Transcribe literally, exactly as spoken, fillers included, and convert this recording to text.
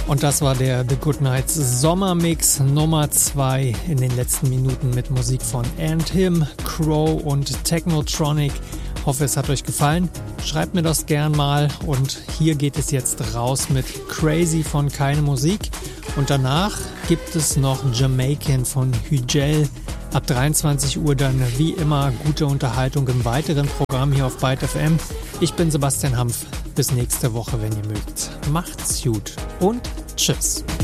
Und das war der The Good Nights Sommermix Nummer zwei in den letzten Minuten mit Musik von And Him, Crow und Technotronic. Hoffe, es hat euch gefallen. Schreibt mir das gern mal. Und hier geht es jetzt raus mit Crazy von Keine Musik. Und danach gibt es noch Jamaican von Hügel. Ab dreiundzwanzig Uhr dann wie immer gute Unterhaltung im weiteren Programm hier auf Byte F M. Ich bin Sebastian Hampf. Bis nächste Woche, wenn ihr mögt. Macht's gut und tschüss.